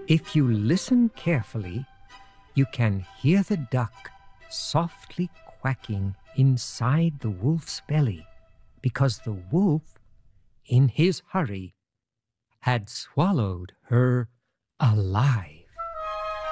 If you listen carefully, you can hear the duck softly quacking inside the wolf's belly, because the wolf, in his hurry, had swallowed her alive.